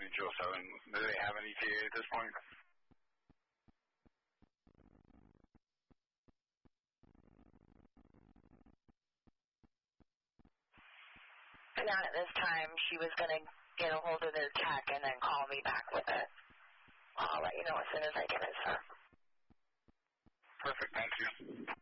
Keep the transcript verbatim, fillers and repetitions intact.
Mutual seven. Do they have an E T A at this point? Not at this time. She was going to get a hold of their tech and then call me back with it. I'll let you know as soon as I get it, sir. Perfect. Thank you.